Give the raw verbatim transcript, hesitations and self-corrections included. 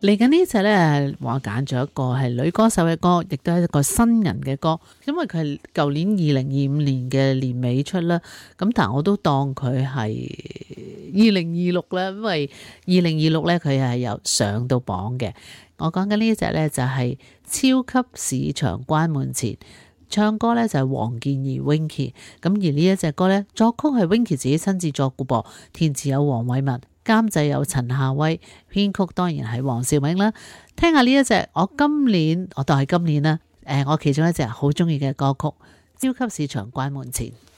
嚟緊呢隻呢，我揀咗一個係女歌手嘅歌，亦都係一個新人嘅歌，因為佢係舊年二零二五年嘅年尾出啦。咁但我都當佢係二零二六啦，因為二零二六呢，佢係有上到榜嘅。我講緊呢一隻呢，就係超級市場關門前，唱歌呢就係黃健儀 Winky。咁而呢一隻歌呢，作曲係 Winky 自己親自作嘅噃，填詞有黃偉文，監製有陳夏威，編曲當然係黃兆銘啦。聽下呢一隻，我今年我當係今年啦，誒，我其中一隻好中意嘅歌曲《超級市場關門前》。